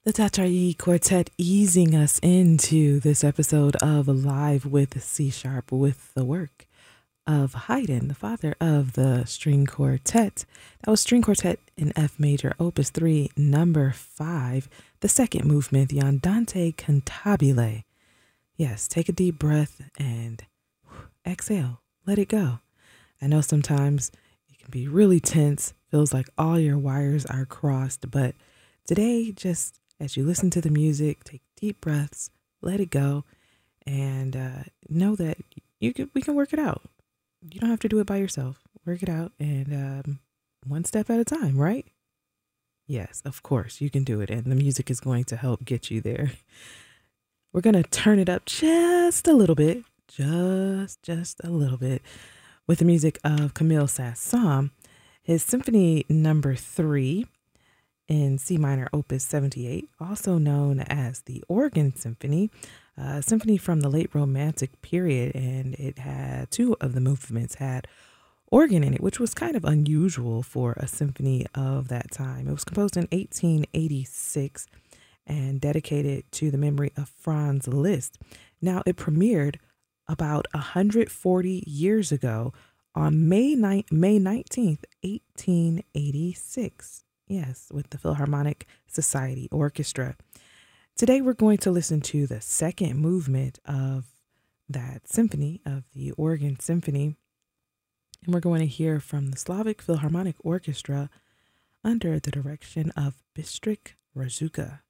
The Tatrayi Quartet easing us into this episode of Live with C Sharp with the work of Haydn, the father of the string quartet. That was string quartet in F major, opus 3, number 5, the second movement, the Andante Cantabile. Yes, take a deep breath and exhale, let it go. I know sometimes it can be really tense, feels like all your wires are crossed, but today, just as you listen to the music, take deep breaths, let it go, and know that we can work it out. You don't have to do it by yourself. Work it out, and one step at a time, right? Yes, of course, you can do it, and the music is going to help get you there. We're going to turn it up just a little bit, just a little bit, with the music of Camille Saint-Saëns, his Symphony Number 3 in C minor, opus 78, also known as the Organ Symphony, a symphony from the late Romantic period, and it had two of the movements had organ in it, which was kind of unusual for a symphony of that time. It was composed in 1886 and dedicated to the memory of Franz Liszt. Now, it premiered about 140 years ago on May 19th, 1886. Yes, with the Philharmonic Society Orchestra. Today we're going to listen to the second movement of that symphony, of the Organ Symphony. And we're going to hear from the Slavic Philharmonic Orchestra under the direction of Bystrik Ruzicka.